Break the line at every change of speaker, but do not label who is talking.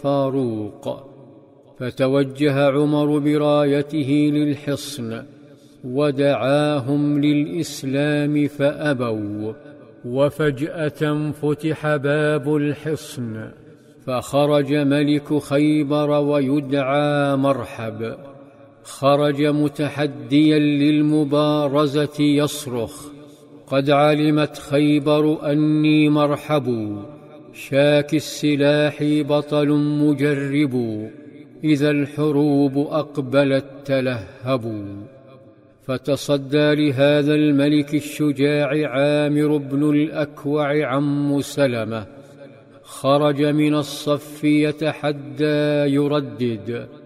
فاروق. فتوجه عمر برايته للحصن ودعاهم للإسلام فأبوا، وفجأة فتح باب الحصن فخرج ملك خيبر ويدعى مرحب. خرج متحديا للمبارزة يصرخ: قد علمت خيبر أني مرحب، شاك السلاح بطل مجرب، إذا الحروب أقبلت تلهبوا. فتصدى لهذا الملك الشجاع عامر بن الأكوع عم سلمة. خرج من الصف يتحدى يردد: